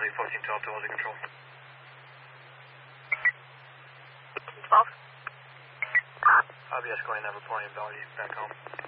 LZ 1412 to LZ control. 12. IBS going, never reporting value back home.